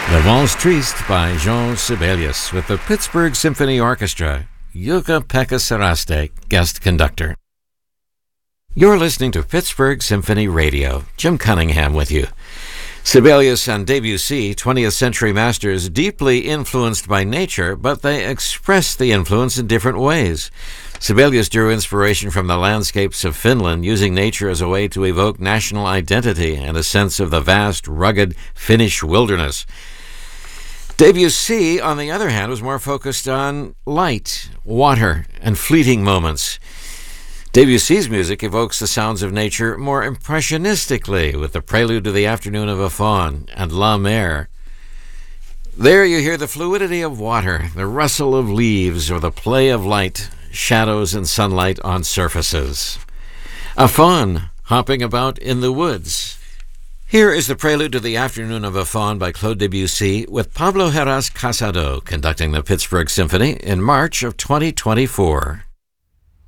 The Valse Triste by Jean Sibelius with the Pittsburgh Symphony Orchestra. Jukka-Pekka Saraste, guest conductor. You're listening to Pittsburgh Symphony Radio. Jim Cunningham with you. Sibelius and Debussy, 20th century masters, deeply influenced by nature, but they expressed the influence in different ways. Sibelius drew inspiration from the landscapes of Finland, using nature as a way to evoke national identity and a sense of the vast, rugged Finnish wilderness. Debussy, on the other hand, was more focused on light, water, and fleeting moments. Debussy's music evokes the sounds of nature more impressionistically, with the Prelude to the Afternoon of a Faun and La Mer. There you hear the fluidity of water, the rustle of leaves, or the play of light, shadows and sunlight on surfaces. A faun hopping about in the woods. Here is the Prelude to the Afternoon of a Faun by Claude Debussy, with Pablo Heras Casado conducting the Pittsburgh Symphony in March of 2024.